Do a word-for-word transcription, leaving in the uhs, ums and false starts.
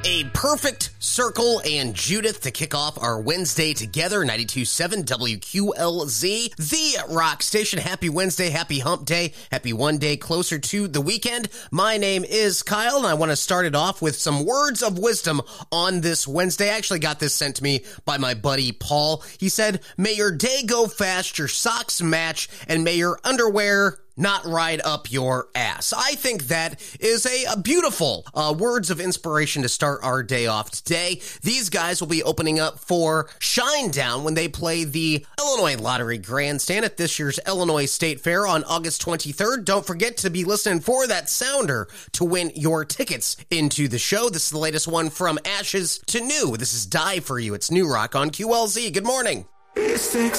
A perfect circle and Judith to kick off our Wednesday together, ninety-two point seven W Q L Z, the rock station. Happy Wednesday, happy hump day, happy one day closer to the weekend. My name is Kyle, and I want to start it off with some words of wisdom on this Wednesday. I actually got this sent to me by my buddy Paul. He said, may your day go fast, your socks match, and may your underwear not ride up your ass. I think that is a, a beautiful uh, words of inspiration to start our day off today. These guys will be opening up for Shinedown when they play the Illinois Lottery Grandstand at this year's Illinois State Fair on August twenty-third. Don't forget to be listening for that sounder to win your tickets into the show. This is the latest one from Ashes to New. This is Die For You. It's New Rock on Q L Z. Good morning.